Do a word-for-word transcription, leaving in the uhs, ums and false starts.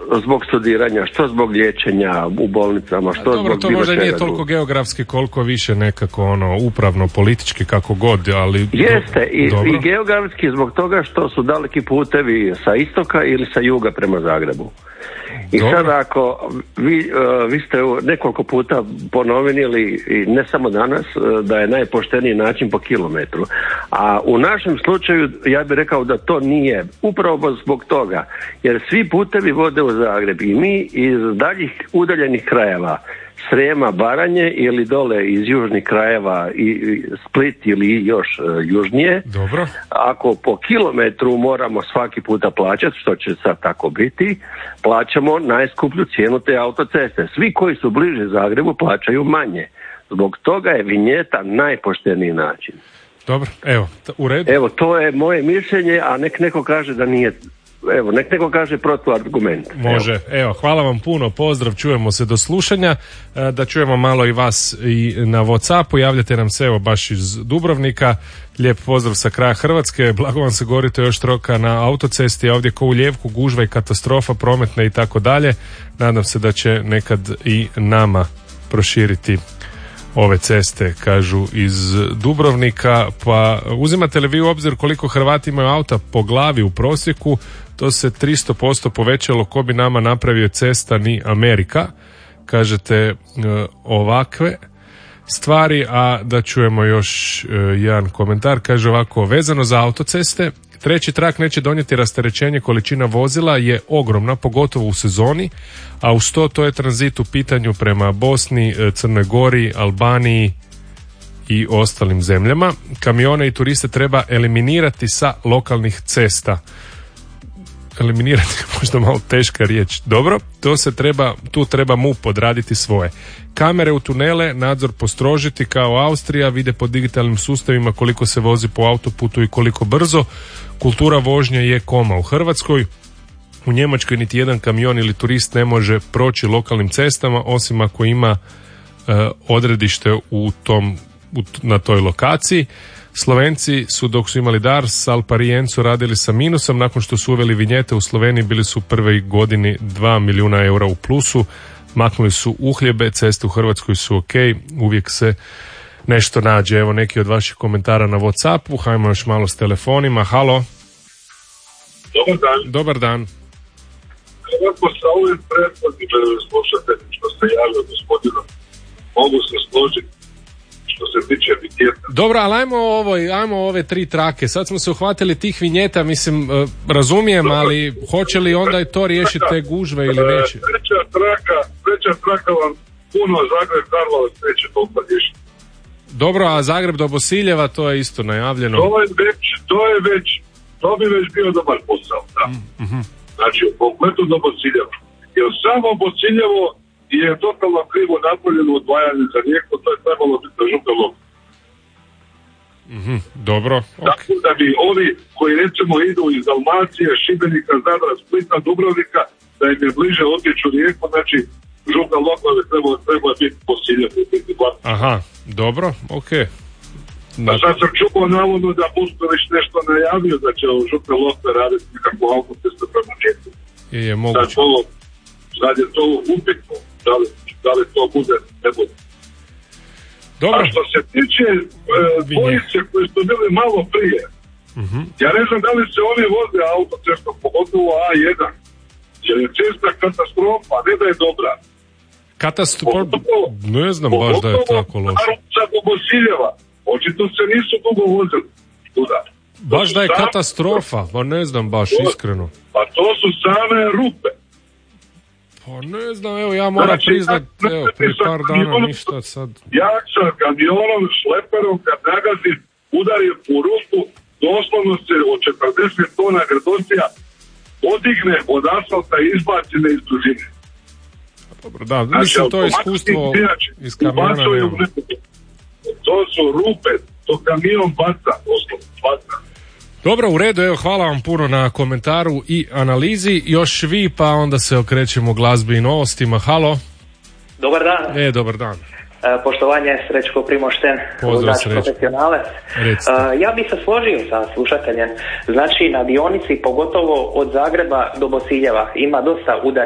zbog studiranja, što zbog liječenja u bolnicama, što dobro, zbog to bilo možda čega nije toliko geografski koliko više nekako ono upravno politički kako god, ali jeste i, dobro. i geografski zbog toga što su daleki putevi sa istoka ili sa juga prema Zagrebu. I dobro. sad ako vi, uh, vi ste nekoliko puta ponovili i ne samo danas uh, da je najpošteniji način po kilometru, a u našem slučaju ja bih rekao da to nije upravo zbog toga jer svi putevi vode u Zagreb i mi iz daljih udaljenih krajeva Srema, Baranje ili dole iz južnih krajeva i Split ili još uh, južnije. Dobro. Ako po kilometru moramo svaki puta plaćati, što će sad tako biti, plaćamo najskuplju cijenu te autoceste. Svi koji su bliže Zagrebu plaćaju manje. Zbog toga je vinjeta najpošteniji način. Dobro, evo, u redu. Evo, to je moje mišljenje, a nek neko kaže da nije. Evo, nek neko kaže protuargument. Može, evo. evo, hvala vam puno, pozdrav, čujemo se do slušanja, da čujemo malo i vas i na WhatsAppu, javljate nam se evo baš iz Dubrovnika, lijep pozdrav sa kraja Hrvatske, blago vam se gori, to još troka na autocesti, a ovdje ko u Ljevku gužva i katastrofa prometna i tako dalje, nadam se da će nekad i nama proširiti ove ceste, kažu iz Dubrovnika. Pa uzimate li vi u obzir koliko Hrvati imaju auta po glavi u prosjeku? To se tristo posto povećalo, ko bi nama napravio cesta ni Amerika. Kažete e, ovakve stvari, a da čujemo još e, jedan komentar. Kaže ovako, vezano za autoceste, treći trak neće donijeti rasterećenje, količina vozila je ogromna, pogotovo u sezoni, a uz to to je tranzit u pitanju prema Bosni, Crnoj Gori, Albaniji i ostalim zemljama. Kamione i turiste treba eliminirati sa lokalnih cesta. Eliminirati je možda malo teška riječ. Dobro, to se treba, tu treba M U P odraditi svoje. Kamere u tunele, nadzor postrožiti kao Austrija, vide po digitalnim sustavima koliko se vozi po autoputu i koliko brzo. Kultura vožnje je koma u Hrvatskoj. U Njemačkoj niti jedan kamion ili turist ne može proći lokalnim cestama osim ako ima e, odredište u tom, u, na toj lokaciji. Slovenci su dok su imali Dars, Alparijencu radili sa minusom, nakon što su uveli vinjete u Sloveniji bili su u prvoj godini dva milijuna eura u plusu, maknuli su uhljebe, ceste u Hrvatskoj su ok, uvijek se nešto nađe. Evo neki od vaših komentara na WhatsAppu, hajmo još malo s telefonima. Halo. Dobar dan. Dobar dan. Kako sa ovim prethodnim slušateljima što ste javili gospodinu, mogu se složiti što se tiče vinjeta. Dobro, ali ajmo, ovoj, ajmo ove tri trake. Sad smo se uhvatili tih vinjeta, mislim, razumijem, dobro, ali hoće li onda i to riješiti te gužve ili neće? Treća traka, treća traka vam puno Zagreb Karlovac neće toliko riješiti. Dobro, a Zagreb do Bosiljeva, to je isto najavljeno. To je već, to je već, to bi već bio dobar posao, da. Mm-hmm. Znači, u kompletu do Bosiljeva. Jer samo Bosiljevo je totalno krivo napravljeno odvajanje za Rijeku, to je trebalo biti na Župelom. Mm-hmm. Dobro, ok. Tako da bi ovi koji recimo idu iz Dalmacije, Šibenika, Zadra, Splita, Dubrovnika, da im je bliže otići u Rijeku, znači Župel Lokove treba, treba biti Bosiljevo. Aha, dobro, ok. A sad sam čuo navodno da Pustović nešto najavio da će u Župe Lokve raditi nekakvu autocestu prema Rijeku. Je, je moguće. Sad, ovo, sad je to upitno, da li, da li to bude, ne bude. Dobro. A što se tiče e, dvojice koji su bili malo prije, uh-huh. ja ne znam da li se oni voze autocestom, pogotovo A jedan, jer je cesta katastrofa, ne da je dobra. Katastrofa? Ne znam baš da je tako loša. Pogotovo do Bosiljeva, očito se nisu dugo vozili. Tuda. Baš da je same katastrofa, pa ne znam baš to, iskreno. Pa to su same rupe. Pa ne znam, evo ja moram znači, priznat, evo, prije par dana ništa sad. Jak sa kamionom, šleperom, kad nagazi, udari u rupu, doslovno se od četrdeset tona grdosija odigne od asfalta i izbaci na iz dužine. Dobro, da, znači, mislim to je iskustvo iz kamiona. To su rupe, to kamion baca, doslovno baca. Dobro, u redu, evo, hvala vam puno na komentaru i analizi. Još vi, pa onda se okrećemo glazbi i novostima. Halo. Dobar dan. E, dobar dan. E, poštovanje, Srećko Primošten, pozdrav Srećko. Profesionalac. E, ja bih se složio sa slušateljem. Znači, na dionici, pogotovo od Zagreba do Bosiljeva, ima dosta udarnih